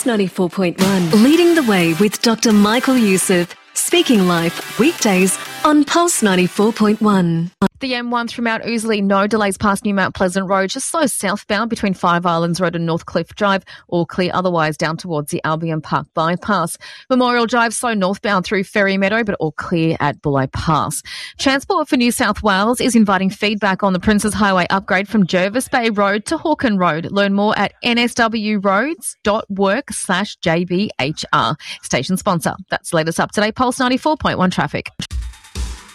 94.1. Leading the way with Dr. Michael Youssef. Speaking Life, weekdays on Pulse 94.1. The M1 through Mount Ousley, no delays past New Mount Pleasant Road, just slow southbound between Five Islands Road and Northcliffe Drive, all clear otherwise down towards the Albion Park bypass. Memorial Drive slow northbound through Ferry Meadow, but all clear at Bulli Pass. Transport for New South Wales is inviting feedback on the Princes Highway upgrade from Jervis Bay Road to Hawken Road. Learn more at nswroads.work/JBHR. Station sponsor. That's the latest up to date Pulse 94.1 traffic.